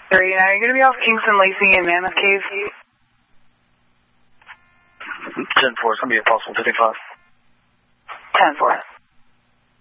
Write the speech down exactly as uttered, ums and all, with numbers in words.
Three, now you're going to be off Kingston Lacey and Mammoth Cave. ten four, it's going to be a possible fifty-five. ten four.